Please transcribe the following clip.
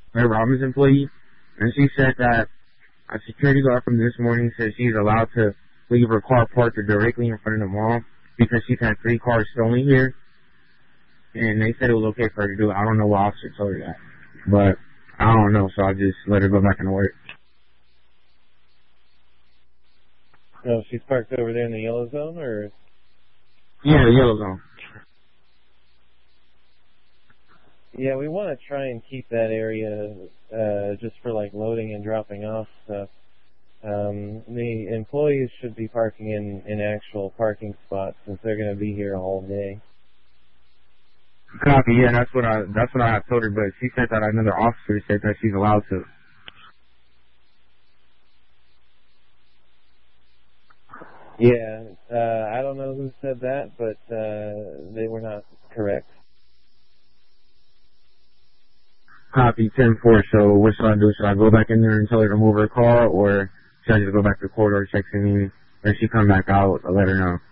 a Robbins employee, and she said that a security guard from this morning said she's allowed to leave her car parked directly in front of the mall because she's had 3 cars stolen here, and they said it was okay for her to do it. I don't know what officer told her that, but I don't know, so I just let her go back into work. No, she's parked over there in the yellow zone, or? Yeah, the yellow zone. Yeah, we want to try and keep that area just for like loading and dropping off stuff. The employees should be parking in actual parking spots since they're going to be here all day. Copy. Yeah, that's what I told her, but she said that another officer said that she's allowed to. Yeah, I don't know who said that, but they were not correct. Copy 10-4. So what should I do? Should I go back in there and tell her to move her car, or should I just go back to the corridor, check in, or she come back out, I'll let her know?